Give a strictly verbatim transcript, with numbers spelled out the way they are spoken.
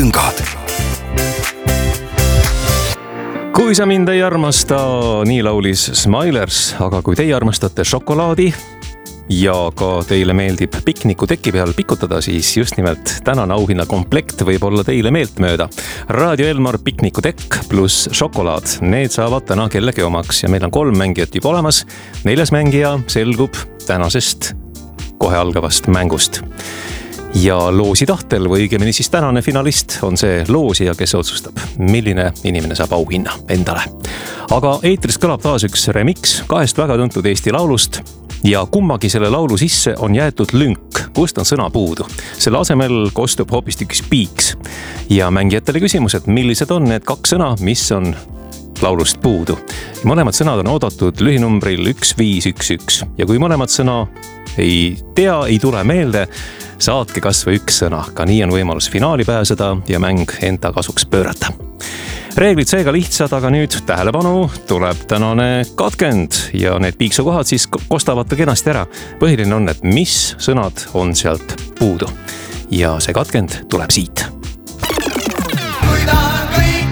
lüngad. Kui sa mind ei armasta, nii laulis Smilers, aga kui teie armastate šokolaadi ja ka teile meeldib pikniku teki peal pikutada, siis just nimelt tänane auhinna komplekt võib olla teile meeltmööda. Raadio Elmar pikniku tekk pluss šokolaad, need saavad täna kellegi omaks ja meil on kolm mängijat juba olemas. Neljas mängija selgub tänasest kohe algavast mängust. Ja loosi tahtel või õigemini siis tänane finalist on see loosija, kes otsustab, milline inimene saab auhinna endale. Aga eetris kõlab taas üks remix kahest väga tuntud Eesti laulust ja kummagi selle laulu sisse on jäetud lünk, kust on sõna puudu. Selle asemel kostub hoopistükkis piiks ja mängijatele küsimus, et millised on need kaks sõna, mis on laulust puudu. Mõlemad sõnad on oodatud lühinumbril üks viis üks üks ja kui mõlemad sõna ei tea, ei tule meelde, saatke kas või üks sõna. Ka nii on võimalus finaali pääseda ja mäng enda kasuks pöörata. Reeglid seega lihtsad, aga nüüd tähelepanu, tuleb tänane katkend ja need piiksukohad siis kostavad ka kenasti ära. Põhiline on, et mis sõnad on sealt puudu. Ja see katkend tuleb siit. Kui tahan kõik